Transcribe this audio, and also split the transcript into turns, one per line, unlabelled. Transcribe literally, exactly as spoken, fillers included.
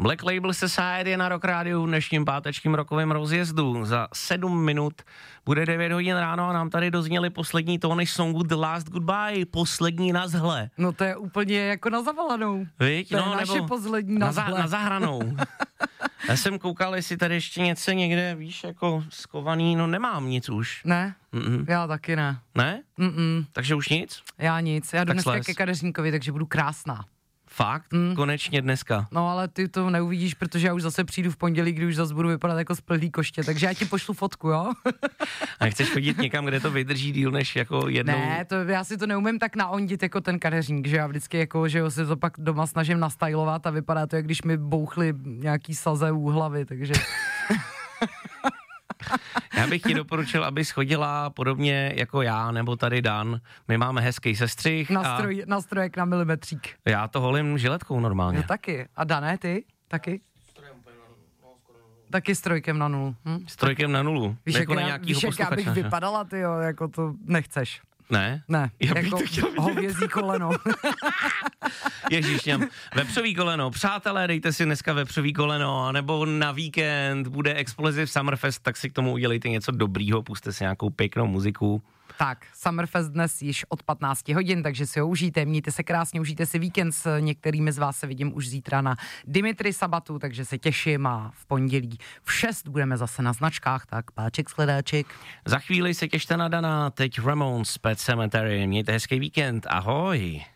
Black Label Society na Rock Rádiu v dnešním pátečním rokovém rozjezdu. Za sedm minut bude devět hodin ráno a nám tady dozněly poslední tóny songu The Last Goodbye, poslední na zhle.
No to je úplně jako na zavalanou.
Viď?
To je
no,
naše
nebo
poslední na,
na, za,
zhle.
na zahranou. Já jsem koukal, jestli tady ještě něco někde, víš, jako skovaný, no nemám nic už.
Ne?
Mm-mm.
Já taky ne.
Ne?
Mm-mm.
Takže už nic?
Já nic, já jdu
Tak
dneska
sles.
ke kadeřníkovi, takže budu krásná.
Fakt? Mm. Konečně dneska.
No ale ty to neuvidíš, protože já už zase přijdu v pondělí, kdy už zase budu vypadat jako splhlý koště, takže já ti pošlu fotku, jo?
A chceš chodit někam, kde to vydrží díl než jako jednou?
Ne, to, já si to neumím tak naondit jako ten kadeřník, že já vždycky jako, že jo, se to pak doma snažím nastylovat a vypadá to, jak když mi bouchly nějaký saze u hlavy, takže...
Já bych ti doporučil, abys chodila podobně jako já, nebo tady Dan. My máme hezký sestřih.
Nastroj,
a
nastrojek na milimetřík.
Já to holím žiletkou normálně.
No taky. A Dané, ty? Taky? Taky s trojkem na nulu. Hm?
S trojkem na nulu.
Víš,
jako
jak,
na
já,
nějakýho
víš jak já bych
posluchače.
vypadala, ty jo, jako to nechceš.
Ne?
Ne,
Já bych
jako
to chtěl vidět.
hovězí koleno.
Ježíš, vepřový koleno. Přátelé, dejte si dneska vepřový koleno, nebo na víkend bude Explosive Summerfest, tak si k tomu udělejte něco dobrýho, puste si nějakou pěknou muziku.
Tak, Summerfest dnes již od patnácti hodin, takže si ho užijte, mějte se krásně, užijte si víkend, s některými z vás se vidím už zítra na Dimitri Sabatu, takže se těším a v pondělí v šest budeme zase na značkách, tak páček, shledáček.
Za chvíli se těšte na Dana, teď Ramones, Pet Cemetery, mějte hezký víkend, ahoj.